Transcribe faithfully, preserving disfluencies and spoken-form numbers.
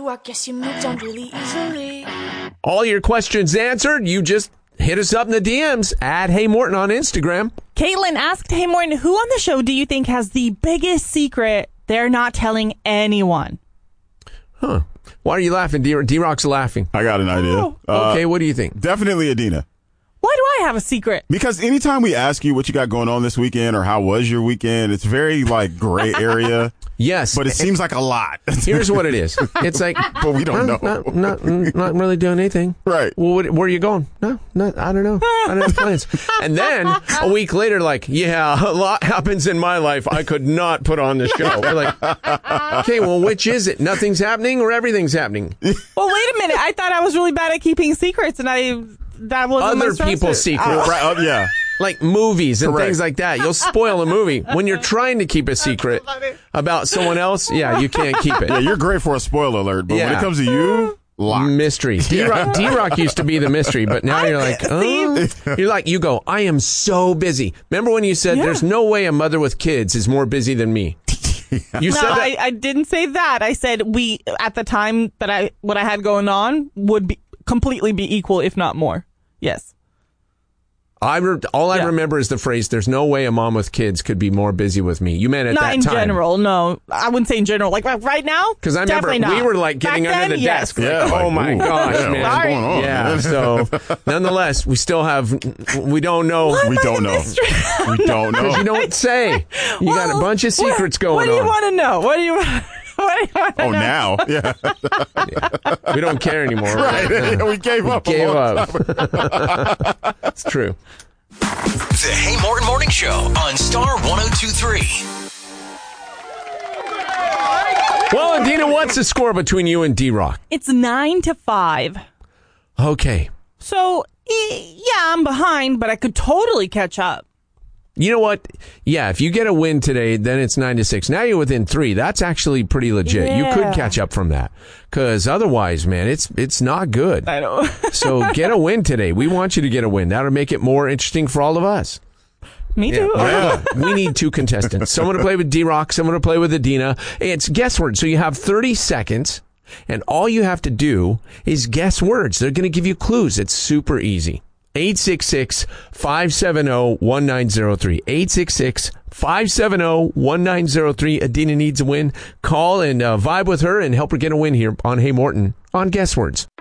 you, I guess you moved on really easily. All your questions answered. You just hit us up in the D Ms at Hey Morton on Instagram. Caitlin asked Hey Morton, who on the show do you think has the biggest secret they're not telling anyone? Huh. Why are you laughing? D- D-Rock's laughing. I got an idea. Oh. Uh, Okay, what do you think? Definitely Adina. Why do I have a secret? Because anytime we ask you what you got going on this weekend or how was your weekend, it's very like gray area. Yes. But it seems like a lot. Here's what it is. It's like, but we don't know. Not, not, not, not really doing anything. Right. Well, what, where are you going? No, no, I don't know. I don't have plans. And then a week later, like, yeah, a lot happens in my life. I could not put on the show. We're like, okay, well, which is it? Nothing's happening or everything's happening? Well, wait a minute. I thought I was really bad at keeping secrets, and I that wasn't my Other strong people's suit. secrets. Oh. Right, uh, yeah. Like movies and Correct. things like that. You'll spoil a movie. When you're trying to keep a secret about someone else, yeah, you can't keep it. Yeah, you're great for a spoiler alert, but when Yeah. it comes to you, locked. Mystery. D-Rock, D-Rock used to be the mystery, but now you're like, oh. You're like, you go, I am so busy. Remember when you said, Yeah. there's no way a mother with kids is more busy than me? You No, said that? I, I didn't say that. I said we, at the time that I, what I had going on would be completely be equal, if not more. Yes. I re- all I Yeah. remember is the phrase, there's no way a mom with kids could be more busy with me. You meant at Not that in time. general, no. I wouldn't say in general. Like right- right now, Because I remember definitely we not. were like getting Back under then, the yes. desk. Like, Yeah, oh like, my ooh, gosh, yeah, man. what's Sorry. going on? Yeah, so nonetheless, we still have, we don't know. Why We am I don't the know. mystery? We don't know. You don't say. You got a Well, bunch of secrets what, going What do you on. want to know? What do you want? What do you want to Oh, know? now? Yeah. We don't care anymore. Right. Yeah, we gave up. a Gave long up. time. It's true. The Hey Morton Morning Show on Star one oh two point three. Well, Adina, what's the score between you and D-Rock? It's nine to five. Okay. So eh, yeah, I'm behind, but I could totally catch up. You know what? Yeah, if you get a win today, then it's nine to six. Now you're within three. That's actually pretty legit. You could Yeah. catch up from that. Because otherwise, man, it's it's not good. I know. So get a win today. We want you to get a win. That'll make it more interesting for all of us. Me too. Yeah. We need two contestants. Someone to play with D-Rock, someone to play with Adina. It's guess words. So you have thirty seconds, and all you have to do is guess words. They're going to give you clues. It's super easy. eight six six, five seven zero, one nine zero three. eight six six, five seven zero, one nine zero three. Adina needs a win. Call and uh, vibe with her and help her get a win here on Hey Morton on Guess Words.